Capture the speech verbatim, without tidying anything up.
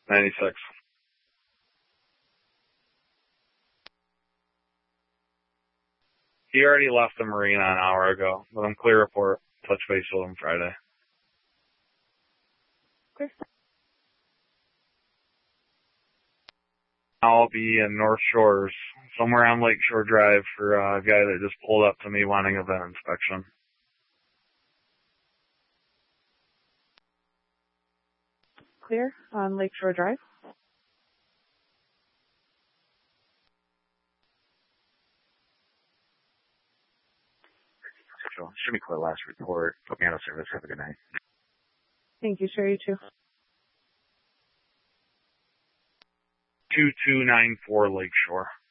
ninety-six. He already left the marina an hour ago, but I'm clear report. Touch base with him Friday. Clear. I'll be in North Shores, somewhere on Lakeshore Drive for a guy that just pulled up to me wanting a vent inspection. Clear on Lakeshore Drive. Should be clear last report. Put me out of service. Have a good night. Thank you, sure, you too. two two nine four Lakeshore.